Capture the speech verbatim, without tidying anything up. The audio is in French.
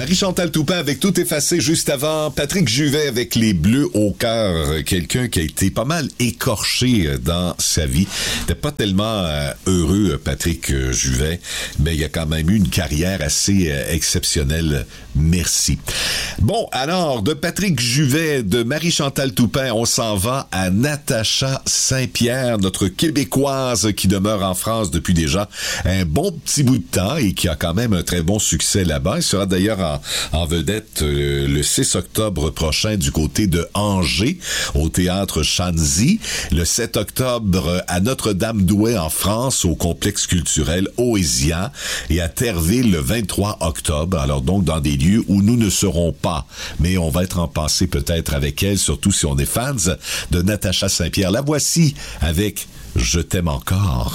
Marie-Chantal Toupin avec Tout effacé juste avant. Patrick Juvet avec Les Bleus au cœur. Quelqu'un qui a été pas mal écorché dans sa vie. T'es pas tellement euh, heureux, Patrick Juvet, mais il a quand même eu une carrière assez euh, exceptionnelle. Merci. Bon, alors, de Patrick Juvet, de Marie-Chantal Toupin, on s'en va à Natacha Saint-Pierre, notre Québécoise qui demeure en France depuis déjà un bon petit bout de temps et qui a quand même un très bon succès là-bas. Il sera d'ailleurs en, en vedette euh, le six octobre prochain du côté de Angers, au théâtre Chanzy. Le sept octobre à Notre-Dame-d'Ouai en France, au complexe culturel Oésia. Et à Terreville le vingt-trois octobre. Alors donc dans des lieux où nous ne serons pas, mais on va être en pensée peut-être avec elle, surtout si on est fans de Natacha Saint-Pierre. La voici avec « Je t'aime encore ».